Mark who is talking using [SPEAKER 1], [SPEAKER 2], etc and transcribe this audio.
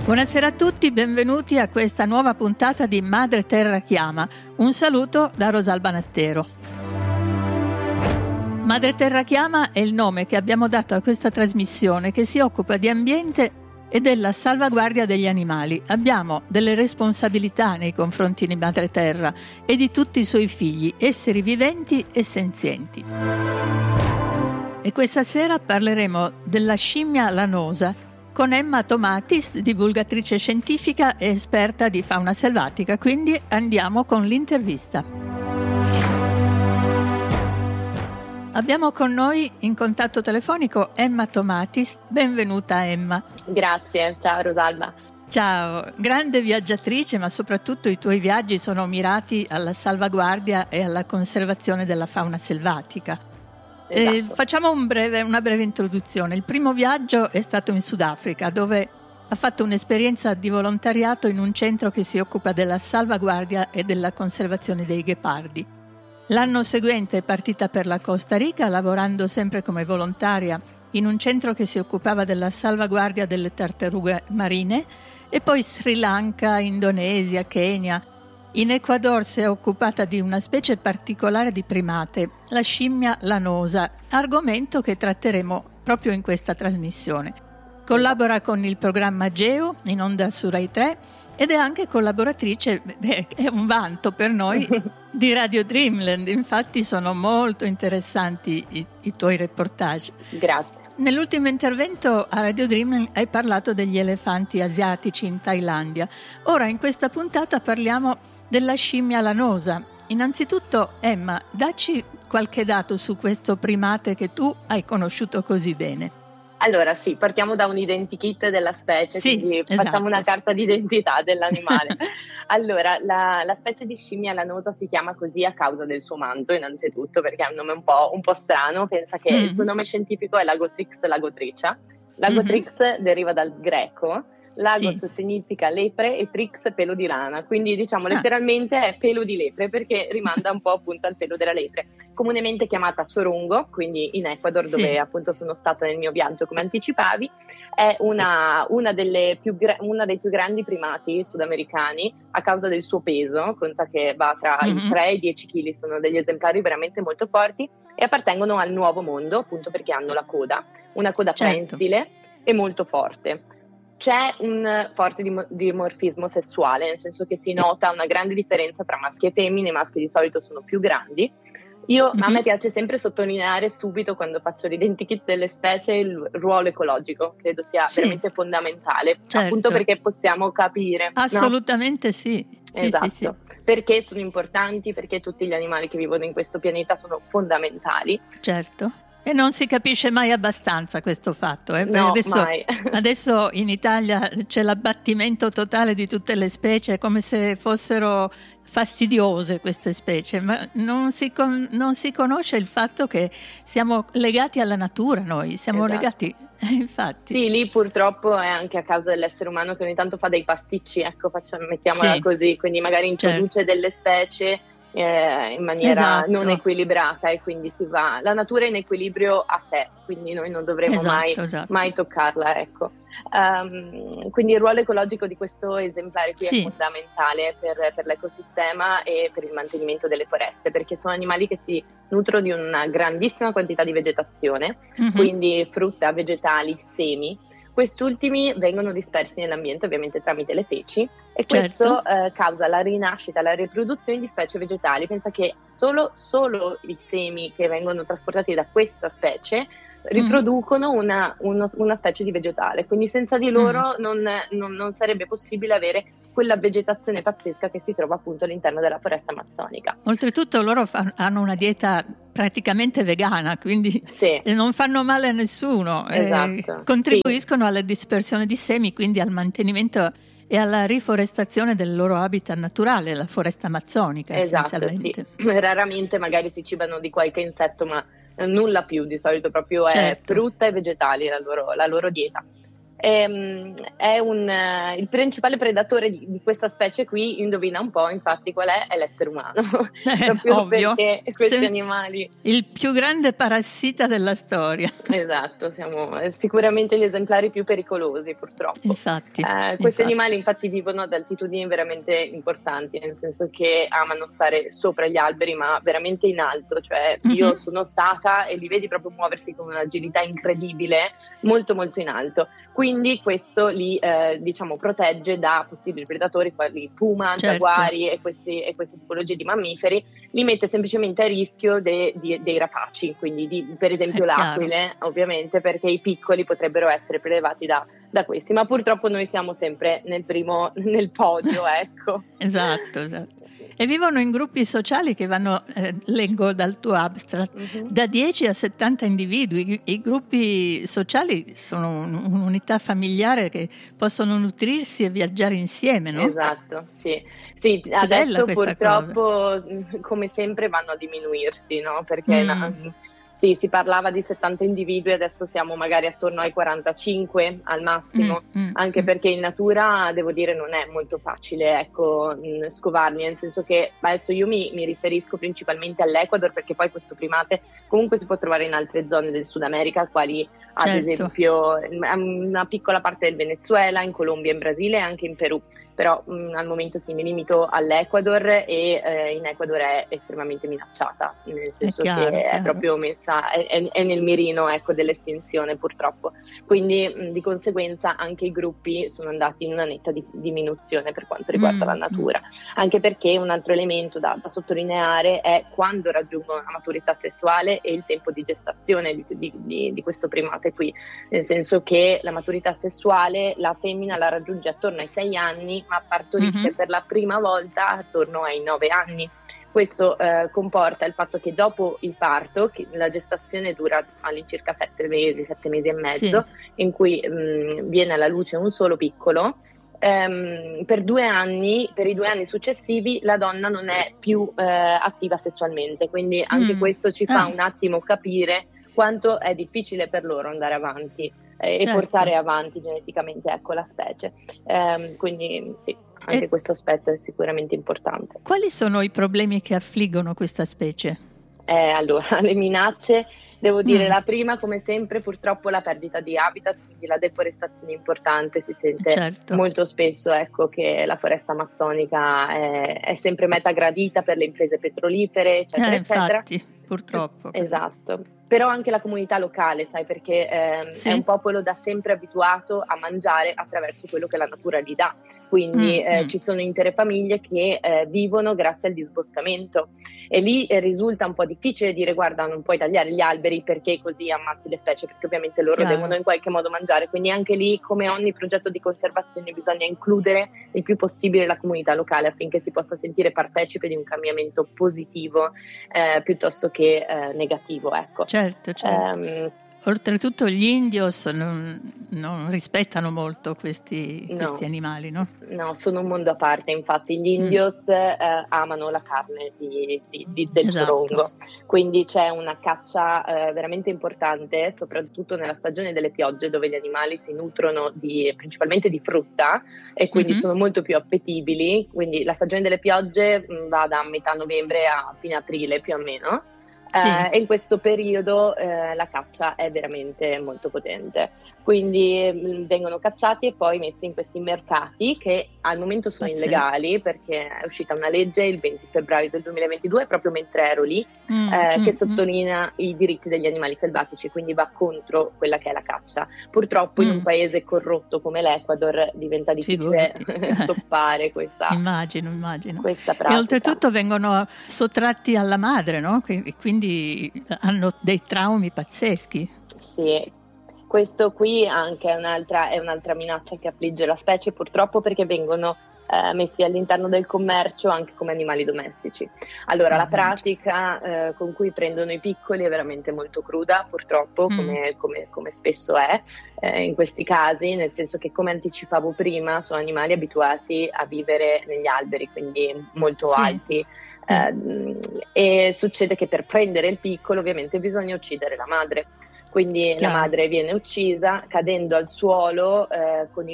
[SPEAKER 1] Buonasera a tutti, benvenuti a questa nuova puntata di Madre Terra Chiama. Un saluto da Rosalba Nattero. Madre Terra Chiama è il nome che abbiamo dato a questa trasmissione che si occupa di ambiente e della salvaguardia degli animali. Abbiamo delle responsabilità nei confronti di Madre Terra e di tutti i suoi figli, esseri viventi e senzienti. E questa sera parleremo della scimmia lanosa con Emma Tomatis, divulgatrice scientifica e esperta di fauna selvatica. Quindi andiamo con l'intervista. Abbiamo con noi in contatto telefonico Emma Tomatis. Benvenuta Emma.
[SPEAKER 2] Grazie, ciao Rosalba.
[SPEAKER 1] Ciao, grande viaggiatrice, ma soprattutto i tuoi viaggi sono mirati alla salvaguardia e alla conservazione della fauna selvatica.
[SPEAKER 2] Esatto.
[SPEAKER 1] Facciamo una breve introduzione. Il primo viaggio è stato in Sudafrica, dove ha fatto un'esperienza di volontariato in un centro che si occupa della salvaguardia e della conservazione dei ghepardi. L'anno seguente è partita per la Costa Rica, lavorando sempre come volontaria in un centro che si occupava della salvaguardia delle tartarughe marine, e poi Sri Lanka, Indonesia, Kenya. In Ecuador si è occupata di una specie particolare di primate, la scimmia lanosa, argomento che tratteremo proprio in questa trasmissione. Collabora con il programma Geo, in onda su Rai 3, ed è anche collaboratrice, è un vanto per noi, di Radio Dreamland. Infatti sono molto interessanti i tuoi reportage.
[SPEAKER 2] Grazie.
[SPEAKER 1] Nell'ultimo intervento a Radio Dreamland hai parlato degli elefanti asiatici in Thailandia. Ora in questa puntata parliamo della scimmia lanosa. Innanzitutto, Emma, dacci qualche dato su questo primate che tu hai conosciuto così bene.
[SPEAKER 2] Allora sì, partiamo da un identikit della specie,
[SPEAKER 1] sì,
[SPEAKER 2] quindi
[SPEAKER 1] esatto.
[SPEAKER 2] Facciamo una carta d'identità dell'animale. Allora, la specie di scimmia lanosa si chiama così a causa del suo manto, innanzitutto, perché ha un nome un po' strano. Pensa che il suo nome scientifico è Lagotrix lagotricia. Lagotrix deriva dal greco. Lagos significa lepre e trix pelo di rana, quindi diciamo letteralmente è pelo di lepre, perché rimanda un po' appunto al pelo della lepre. Comunemente chiamata chorongo, quindi in Ecuador, dove appunto sono stata nel mio viaggio, come anticipavi, è una dei più grandi primati sudamericani a causa del suo peso. Conta che va tra i 3 e i 10 kg, sono degli esemplari veramente molto forti e appartengono al nuovo mondo, appunto perché hanno una coda prensile e molto forte. C'è un forte dimorfismo sessuale, nel senso che si nota una grande differenza tra maschi e femmine. I maschi di solito sono più grandi. A me piace sempre sottolineare subito, quando faccio l'identikit delle specie, il ruolo ecologico. Credo sia veramente fondamentale, appunto perché possiamo capire.
[SPEAKER 1] Assolutamente
[SPEAKER 2] no?
[SPEAKER 1] Sì.
[SPEAKER 2] Esatto.
[SPEAKER 1] Sì.
[SPEAKER 2] Perché sono importanti, perché tutti gli animali che vivono in questo pianeta sono fondamentali.
[SPEAKER 1] Certo. E non si capisce mai abbastanza questo fatto,
[SPEAKER 2] No, mai.
[SPEAKER 1] Adesso in Italia c'è l'abbattimento totale di tutte le specie, come se fossero fastidiose queste specie, ma non si conosce il fatto che siamo legati alla natura noi, siamo legati, infatti.
[SPEAKER 2] Sì, lì purtroppo è anche a causa dell'essere umano che ogni tanto fa dei pasticci, ecco, mettiamola così, quindi magari introduce delle specie in maniera non equilibrata, e quindi la natura è in equilibrio a sé, quindi noi non dovremo mai toccarla, ecco. Quindi il ruolo ecologico di questo esemplare qui è fondamentale per l'ecosistema e per il mantenimento delle foreste, perché sono animali che si nutrono di una grandissima quantità di vegetazione, quindi frutta, vegetali, semi. Quest'ultimi vengono dispersi nell'ambiente ovviamente tramite le feci, e questo causa la rinascita, la riproduzione di specie vegetali. Pensa che solo i semi che vengono trasportati da questa specie riproducono una specie di vegetale, quindi senza di loro non sarebbe possibile avere quella vegetazione pazzesca che si trova appunto all'interno della foresta amazzonica.
[SPEAKER 1] Oltretutto loro hanno una dieta praticamente vegana, quindi non fanno male a nessuno, contribuiscono alla dispersione di semi, quindi al mantenimento e alla riforestazione del loro habitat naturale, la foresta amazzonica essenzialmente.
[SPEAKER 2] Raramente magari si cibano di qualche insetto, ma nulla più, di solito proprio è frutta e vegetali la loro dieta. Il principale predatore di questa specie qui, indovina un po', infatti qual è? È l'essere umano. Proprio
[SPEAKER 1] ovvio.
[SPEAKER 2] perché questi animali...
[SPEAKER 1] Il più grande parassita della storia.
[SPEAKER 2] Esatto, siamo sicuramente gli esemplari più pericolosi, purtroppo.
[SPEAKER 1] Infatti.
[SPEAKER 2] Questi animali infatti vivono ad altitudini veramente importanti, nel senso che amano stare sopra gli alberi, ma veramente in alto. Cioè io sono stata e li vedi proprio muoversi con un'agilità incredibile, molto molto in alto. Quindi questo li protegge da possibili predatori quali puma, giaguari e queste tipologie di mammiferi, li mette semplicemente a rischio dei rapaci, quindi per esempio l'aquile, ovviamente, perché i piccoli potrebbero essere prelevati da questi, ma purtroppo noi siamo sempre nel podio, ecco.
[SPEAKER 1] Esatto. E vivono in gruppi sociali che vanno, leggo dal tuo abstract, da 10 a 70 individui. I gruppi sociali sono un'unità familiare che possono nutrirsi e viaggiare insieme, no?
[SPEAKER 2] Esatto, sì, adesso purtroppo come sempre vanno a diminuirsi, no? Perché sì, si parlava di 70 individui, adesso siamo magari attorno ai 45 al massimo, anche perché in natura, devo dire, non è molto facile, ecco, scovarli, nel senso che adesso io mi riferisco principalmente all'Ecuador, perché poi questo primate comunque si può trovare in altre zone del Sud America, quali ad esempio una piccola parte del Venezuela, in Colombia, in Brasile e anche in Perù, però al momento mi limito all'Ecuador e in Ecuador è estremamente minacciata, nel senso che è proprio messa, è nel mirino, ecco, dell'estinzione, purtroppo. Quindi di conseguenza anche i gruppi sono andati in una netta diminuzione per quanto riguarda la natura, anche perché un altro elemento da sottolineare è quando raggiungono la maturità sessuale e il tempo di gestazione di questo primate qui, nel senso che la maturità sessuale la femmina la raggiunge attorno ai 6 anni, ma partorisce per la prima volta attorno ai 9 anni. Questo comporta il fatto che dopo il parto, che la gestazione dura all'incirca 7 mesi e mezzo, in cui viene alla luce un solo piccolo, per i 2 anni successivi la donna non è più attiva sessualmente, quindi anche questo ci fa un attimo capire quanto è difficile per loro andare avanti e portare avanti geneticamente, ecco, la specie. Quindi sì, anche questo aspetto è sicuramente importante.
[SPEAKER 1] Quali sono i problemi che affliggono questa specie?
[SPEAKER 2] Allora, le minacce, devo dire, la prima, come sempre, purtroppo la perdita di habitat, quindi la deforestazione importante. Si sente molto spesso, ecco, che la foresta amazzonica è sempre meta gradita per le imprese petrolifere, eccetera, eccetera.
[SPEAKER 1] Infatti, purtroppo.
[SPEAKER 2] Esatto. Però anche la comunità locale, sai, perché è un popolo da sempre abituato a mangiare attraverso quello che la natura gli dà. Quindi ci sono intere famiglie che vivono grazie al disboscamento, e lì risulta un po' difficile dire: guarda, non puoi tagliare gli alberi perché così ammazzi le specie, perché ovviamente loro devono in qualche modo mangiare. Quindi anche lì, come ogni progetto di conservazione, bisogna includere il più possibile la comunità locale affinché si possa sentire partecipe di un cambiamento positivo piuttosto che negativo, ecco.
[SPEAKER 1] Certo. Oltretutto gli indios non rispettano molto questi animali, no? No,
[SPEAKER 2] sono un mondo a parte. Infatti gli indios amano la carne del sorongo, quindi c'è una caccia veramente importante, soprattutto nella stagione delle piogge, dove gli animali si nutrono principalmente di frutta e quindi sono molto più appetibili. Quindi la stagione delle piogge va da metà novembre a fine aprile più o meno. E in questo periodo la caccia è veramente molto potente, quindi vengono cacciati e poi messi in questi mercati che al momento sono illegali, perché è uscita una legge il 20 febbraio del 2022, proprio mentre ero lì, che sottolinea i diritti degli animali selvatici, quindi va contro quella che è la caccia. Purtroppo in un paese corrotto come l'Ecuador diventa difficile stoppare questa
[SPEAKER 1] immagino
[SPEAKER 2] questa pratica.
[SPEAKER 1] E oltretutto vengono sottratti alla madre, no? Quindi hanno dei traumi pazzeschi.
[SPEAKER 2] Sì, questo qui anche è un'altra minaccia che affligge la specie, purtroppo, perché vengono messi all'interno del commercio anche come animali domestici. Allora, la pratica con cui prendono i piccoli è veramente molto cruda, purtroppo, come spesso è in questi casi, nel senso che, come anticipavo prima, sono animali abituati a vivere negli alberi, quindi molto alti. E succede che per prendere il piccolo ovviamente bisogna uccidere la madre, Quindi
[SPEAKER 1] Chiaro.
[SPEAKER 2] la madre viene uccisa cadendo al suolo con